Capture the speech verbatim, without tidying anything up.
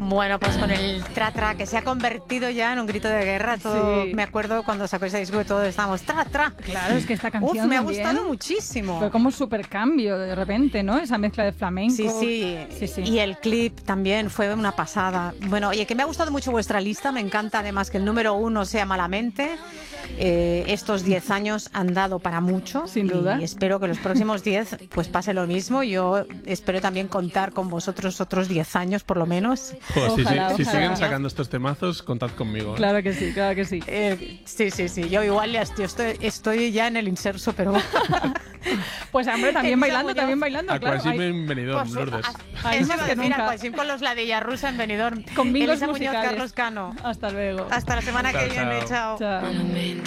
Bueno, pues con el tra tra que se ha convertido ya en un grito de guerra. Todo, Sí. Me acuerdo cuando sacó ese disco que todos estábamos tra tra. Claro, es que esta canción Uf, me ha también gustado muchísimo. fue como un super cambio de repente, ¿no? Esa mezcla de flamenco. Sí, sí, sí, sí. Y el clip también fue una pasada. Bueno, oye, que me ha gustado mucho vuestra lista. Me encanta además que el número uno sea Malamente. Eh, estos diez años han dado para mucho. Sin duda. Y espero que los próximos diez pues pase lo mismo. Yo espero también contar con vosotros otros diez años por lo menos. Joder, si, Ojalá, si, si ojalá. siguen sacando estos temazos, contad conmigo. ¿eh? Claro que sí, claro que sí. Eh, sí, sí, sí. Yo igual ya estoy, estoy, estoy ya en el inserso, pero... Pues hombre, también Elisa bailando, Muñoz. también bailando, A claro. Aquasim Hay- en Benidorm, Por su- Lourdes. a- Hay eso más iba a que decir, nunca. Aquasim con los ladilla rusa en Benidorm. Con bingos Elisa Muñoz, musicales. Carlos Cano. Hasta luego. Hasta la semana Chao, que viene, chao. chao. Chao.